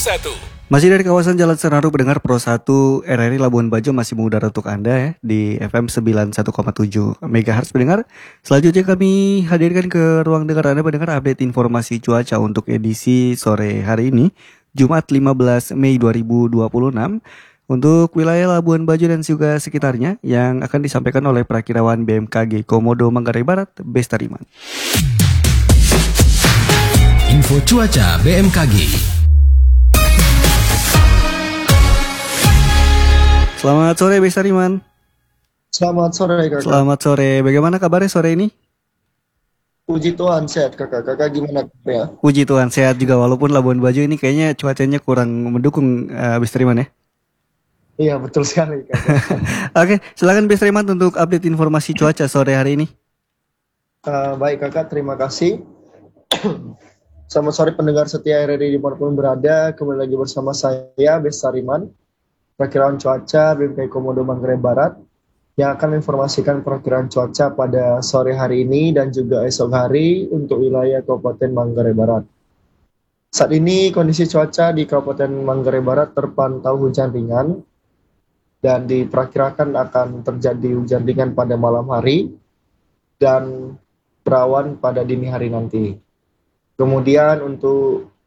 Masih dari kawasan Jalan Senaru, pendengar Pro 1 RRI Labuan Bajo masih mengudara untuk Anda ya di FM 91,7 MHz pendengar. Selanjutnya kami hadirkan ke ruang dengar Anda pendengar update informasi cuaca untuk edisi sore hari ini, Jumat 15 Mei 2026. Untuk wilayah Labuan Bajo dan juga sekitarnya yang akan disampaikan oleh Prakirawan BMKG Komodo Manggarai Barat, Bestariman. Info cuaca BMKG. Selamat sore Bestariman. Selamat sore kakak. Selamat sore. Bagaimana kabarnya sore ini? Puji Tuhan sehat kakak. Kakak gimana kabarnya? Puji Tuhan sehat juga, walaupun Labuan Bajo ini kayaknya cuacanya kurang mendukung, Bestariman ya. Iya betul sekali kakak. Oke, silakan Bestariman untuk update informasi cuaca sore hari ini. Baik kakak, terima kasih. Selamat sore pendengar setia RRI dimanapun berada. Kembali lagi bersama saya Bestariman, Perakiraan cuaca BMKG Komodo Manggarai Barat, yang akan menginformasikan perakiraan cuaca pada sore hari ini dan juga esok hari untuk wilayah Kabupaten Manggarai Barat. Saat ini kondisi cuaca di Kabupaten Manggarai Barat terpantau hujan ringan dan diperkirakan akan terjadi hujan ringan pada malam hari dan berawan pada dini hari nanti. Kemudian untuk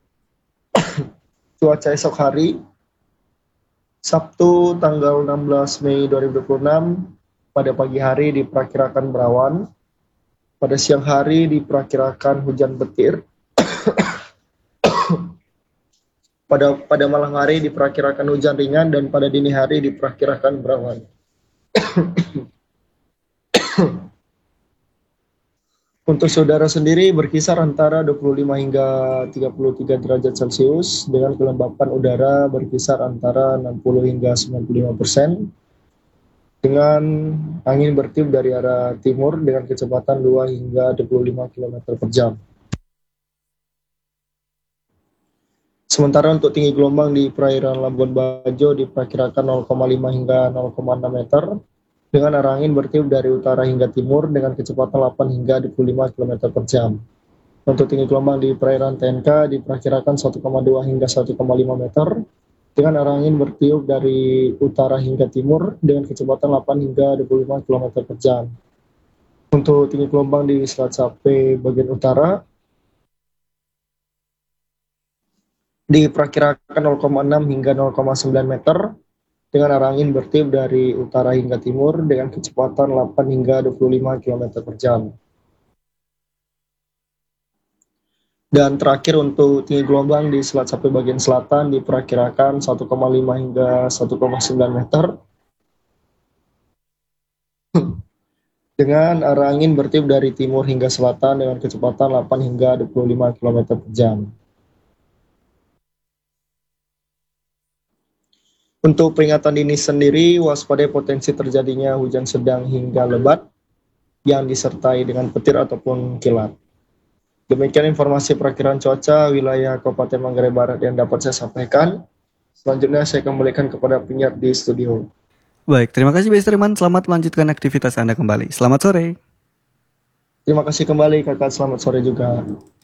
cuaca esok hari, Sabtu tanggal 16 Mei 2026, pada pagi hari diperkirakan berawan, pada siang hari diperkirakan hujan petir, pada malam hari diperkirakan hujan ringan, dan pada dini hari diperkirakan berawan. Untuk saudara sendiri berkisar antara 25 hingga 33 derajat Celcius dengan kelembapan udara berkisar antara 60 hingga 95%, dengan angin bertiup dari arah timur dengan kecepatan 2 hingga 25 km per jam. Sementara untuk tinggi gelombang di perairan Labuan Bajo diperkirakan 0,5 hingga 0,6 meter, dengan arah angin bertiup dari utara hingga timur dengan kecepatan 8 hingga 25 km per jam. Untuk tinggi gelombang di perairan TNK diperkirakan 1,2 hingga 1,5 meter, dengan arah angin bertiup dari utara hingga timur dengan kecepatan 8 hingga 25 km per jam. Untuk tinggi gelombang di Selat Sape bagian utara diperkirakan 0,6 hingga 0,9 meter, dengan arah angin bertiup dari utara hingga timur dengan kecepatan 8 hingga 25 km per jam. Dan terakhir untuk tinggi gelombang di Selat Sape bagian selatan diperkirakan 1,5 hingga 1,9 meter, dengan arah angin bertiup dari timur hingga selatan dengan kecepatan 8 hingga 25 km per jam. Untuk peringatan dini sendiri, waspadai potensi terjadinya hujan sedang hingga lebat yang disertai dengan petir ataupun kilat. Demikian informasi perakiraan cuaca wilayah Kabupaten Manggarai Barat yang dapat saya sampaikan. Selanjutnya saya kembalikan kepada penyiar di studio. Baik, terima kasih Bestariman. Selamat melanjutkan aktivitas Anda kembali. Selamat sore. Terima kasih kembali kakak, selamat sore juga.